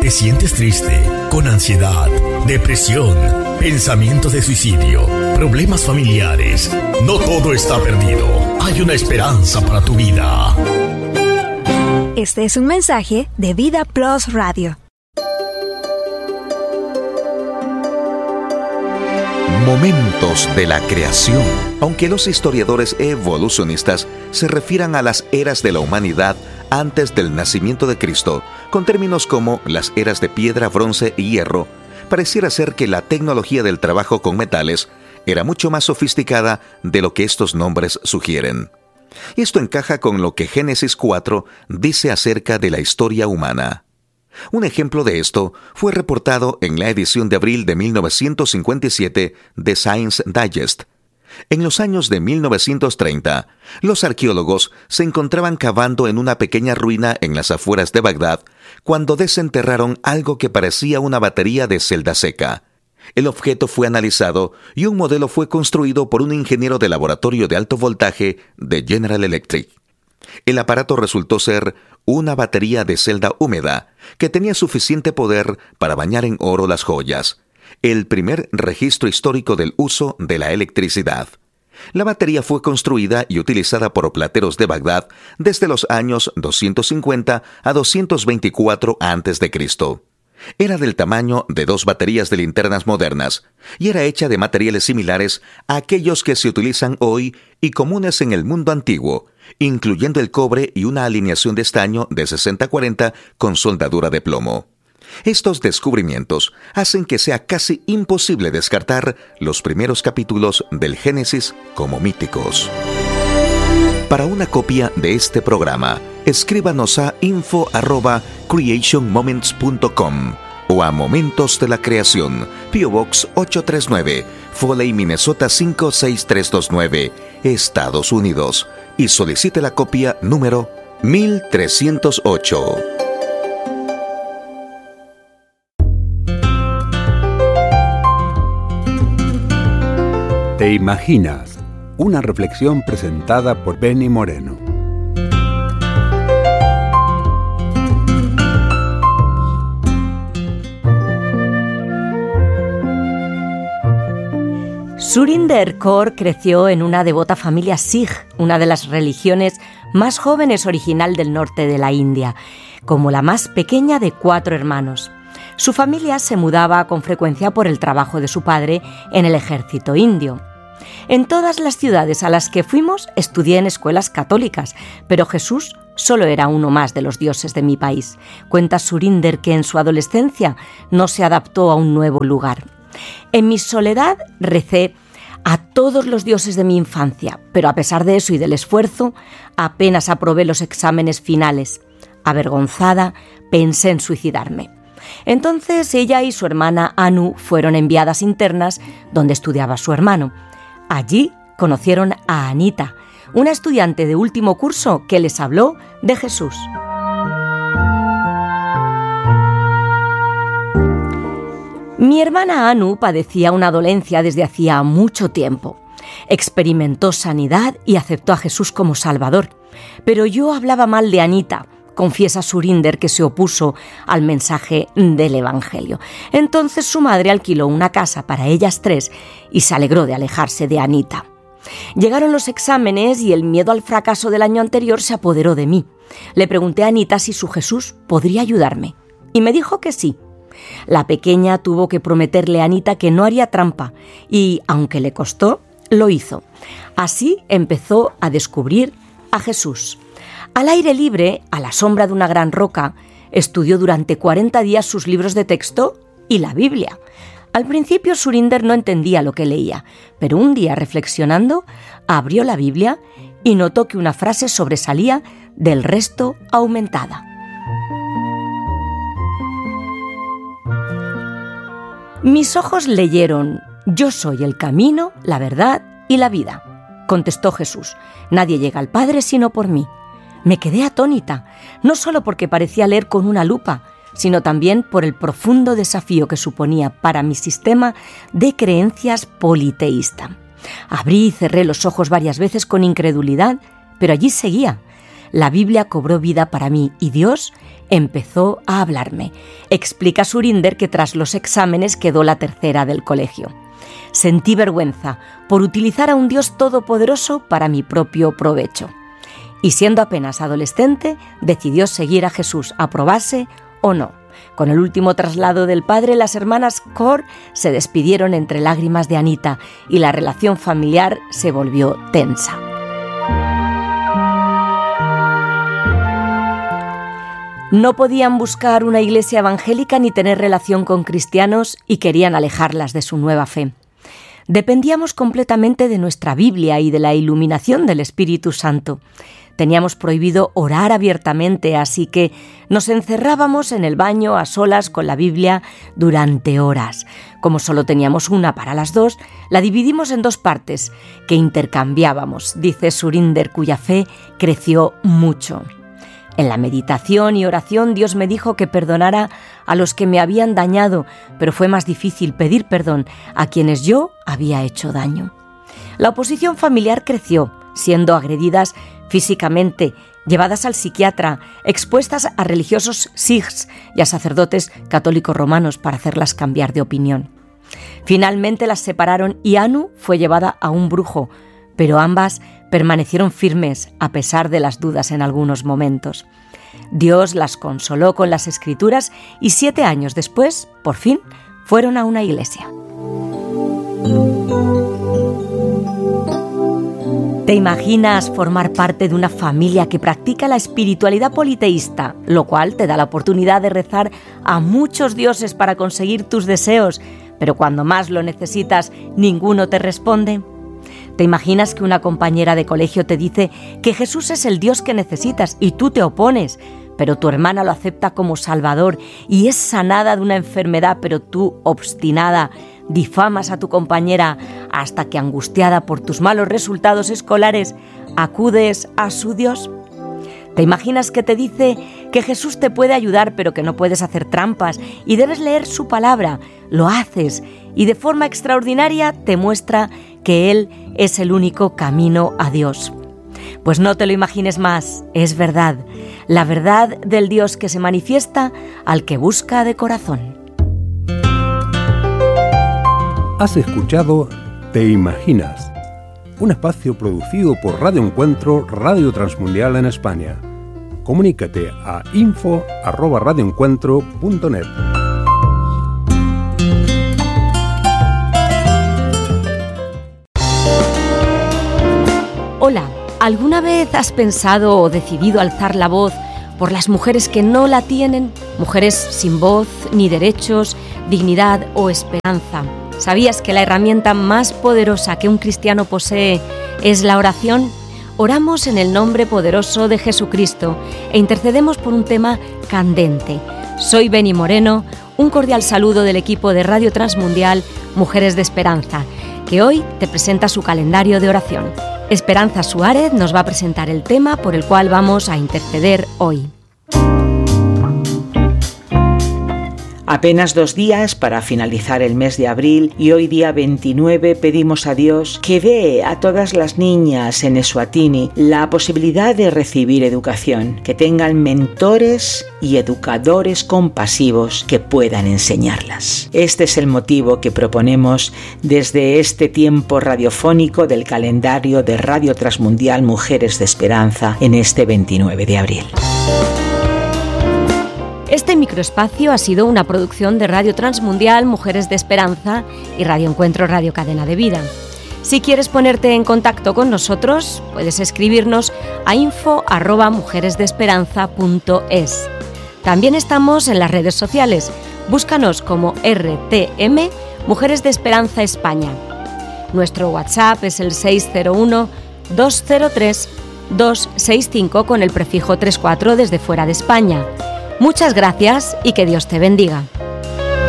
¿Te sientes triste, con ansiedad, depresión, pensamientos de suicidio, problemas familiares? No todo está perdido. Hay una esperanza para tu vida. Este es un mensaje de Vida Plus Radio. Momentos de la creación. Aunque los historiadores evolucionistas se refieran a las eras de la humanidad antes del nacimiento de Cristo, con términos como las eras de piedra, bronce y hierro, pareciera ser que la tecnología del trabajo con metales era mucho más sofisticada de lo que estos nombres sugieren. Esto encaja con lo que Génesis 4 dice acerca de la historia humana. Un ejemplo de esto fue reportado en la edición de abril de 1957 de Science Digest. En los años de 1930, los arqueólogos se encontraban cavando en una pequeña ruina en las afueras de Bagdad cuando desenterraron algo que parecía una batería de celda seca. El objeto fue analizado y un modelo fue construido por un ingeniero de laboratorio de alto voltaje de General Electric. El aparato resultó ser una batería de celda húmeda que tenía suficiente poder para bañar en oro las joyas, el primer registro histórico del uso de la electricidad. La batería fue construida y utilizada por plateros de Bagdad desde los años 250 a 224 a.C. Era del tamaño de 2 baterías de linternas modernas y era hecha de materiales similares a aquellos que se utilizan hoy y comunes en el mundo antiguo, incluyendo el cobre y una alineación de estaño de 60-40 con soldadura de plomo. Estos descubrimientos hacen que sea casi imposible descartar los primeros capítulos del Génesis como míticos. Para una copia de este programa, escríbanos a info@creationmoments.com o a Momentos de la Creación, P.O. Box 839, Foley, Minnesota 56329, Estados Unidos, y solicite la copia número 1308. ¿Te imaginas? Una reflexión presentada por Benny Moreno. Surinder Kaur creció en una devota familia Sikh, una de las religiones más jóvenes original del norte de la India, como la más pequeña de 4 hermanos. Su familia se mudaba con frecuencia por el trabajo de su padre en el ejército indio. En todas las ciudades a las que fuimos estudié en escuelas católicas, pero Jesús solo era uno más de los dioses de mi país. Cuenta Surinder que en su adolescencia no se adaptó a un nuevo lugar. En mi soledad recé a todos los dioses de mi infancia, pero a pesar de eso y del esfuerzo, apenas aprobé los exámenes finales. Avergonzada, pensé en suicidarme. Entonces ella y su hermana Anu fueron enviadas internas donde estudiaba su hermano. Allí conocieron a Anita, una estudiante de último curso que les habló de Jesús. Mi hermana Anu padecía una dolencia desde hacía mucho tiempo. Experimentó sanidad y aceptó a Jesús como Salvador. Pero yo hablaba mal de Anita, confiesa Surinder, que se opuso al mensaje del Evangelio. Entonces su madre alquiló una casa para ellas 3 y se alegró de alejarse de Anita. Llegaron los exámenes y el miedo al fracaso del año anterior se apoderó de mí. Le pregunté a Anita si su Jesús podría ayudarme y me dijo que sí. La pequeña tuvo que prometerle a Anita que no haría trampa y, aunque le costó, lo hizo. Así empezó a descubrir a Jesús. Al aire libre, a la sombra de una gran roca, estudió durante 40 días sus libros de texto y la Biblia. Al principio Surinder no entendía lo que leía, pero un día reflexionando, abrió la Biblia y notó que una frase sobresalía del resto aumentada. Mis ojos leyeron: «Yo soy el camino, la verdad y la vida», contestó Jesús. «Nadie llega al Padre sino por mí». Me quedé atónita, no solo porque parecía leer con una lupa, sino también por el profundo desafío que suponía para mi sistema de creencias politeísta. Abrí y cerré los ojos varias veces con incredulidad, pero allí seguía. la Biblia cobró vida para mí y Dios empezó a hablarme. Explica Surinder que tras los exámenes quedó la tercera del colegio. Sentí vergüenza por utilizar a un Dios todopoderoso para mi propio provecho. Y siendo apenas adolescente, decidió seguir a Jesús, aprobase o no. Con el último traslado del padre, las hermanas Kaur se despidieron entre lágrimas de Anita y la relación familiar se volvió tensa. No podían buscar una iglesia evangélica ni tener relación con cristianos y querían alejarlas de su nueva fe. Dependíamos completamente de nuestra Biblia y de la iluminación del Espíritu Santo. Teníamos prohibido orar abiertamente, así que nos encerrábamos en el baño a solas con la Biblia durante horas. Como solo teníamos una para las dos, la dividimos en dos partes que intercambiábamos, dice Surinder, cuya fe creció mucho. En la meditación y oración Dios me dijo que perdonara a los que me habían dañado, pero fue más difícil pedir perdón a quienes yo había hecho daño. La oposición familiar creció, siendo agredidas físicamente, llevadas al psiquiatra, expuestas a religiosos sikhs y a sacerdotes católicos romanos para hacerlas cambiar de opinión. Finalmente las separaron y Anu fue llevada a un brujo, pero ambas permanecieron firmes a pesar de las dudas en algunos momentos. Dios las consoló con las Escrituras y 7 años después, por fin, fueron a una iglesia. ¿Te imaginas formar parte de una familia que practica la espiritualidad politeísta, lo cual te da la oportunidad de rezar a muchos dioses para conseguir tus deseos, pero cuando más lo necesitas, ninguno te responde? ¿Te imaginas que una compañera de colegio te dice que Jesús es el Dios que necesitas y tú te opones, pero tu hermana lo acepta como Salvador y es sanada de una enfermedad, pero tú, obstinada, difamas a tu compañera hasta que, angustiada por tus malos resultados escolares, acudes a su Dios? ¿Te imaginas que te dice que Jesús te puede ayudar, pero que no puedes hacer trampas y debes leer su palabra? Lo haces y de forma extraordinaria te muestra que Él es el único camino a Dios. Pues no te lo imagines más, es verdad, la verdad del Dios que se manifiesta al que busca de corazón. Has escuchado Te Imaginas, un espacio producido por Radio Encuentro, Radio Transmundial en España. Comunícate a info@radioencuentro.net. Hola, ¿alguna vez has pensado o decidido alzar la voz por las mujeres que no la tienen? Mujeres sin voz, ni derechos, dignidad o esperanza. ¿Sabías que la herramienta más poderosa que un cristiano posee es la oración? Oramos en el nombre poderoso de Jesucristo e intercedemos por un tema candente. Soy Beni Moreno, un cordial saludo del equipo de Radio Transmundial Mujeres de Esperanza, que hoy te presenta su calendario de oración. Esperanza Suárez nos va a presentar el tema por el cual vamos a interceder hoy. Apenas 2 días para finalizar el mes de abril y hoy día 29 pedimos a Dios que dé a todas las niñas en Eswatini la posibilidad de recibir educación, que tengan mentores y educadores compasivos que puedan enseñarlas. Este es el motivo que proponemos desde este tiempo radiofónico del calendario de Radio Transmundial Mujeres de Esperanza en este 29 de abril. Este microespacio ha sido una producción de Radio Transmundial Mujeres de Esperanza y Radio Encuentro Radio Cadena de Vida. Si quieres ponerte en contacto con nosotros, puedes escribirnos a info@mujeresdeesperanza.es. También estamos en las redes sociales. Búscanos como RTM Mujeres de Esperanza España. Nuestro WhatsApp es el 601-203-265 con el prefijo 34 desde fuera de España. Muchas gracias y que Dios te bendiga.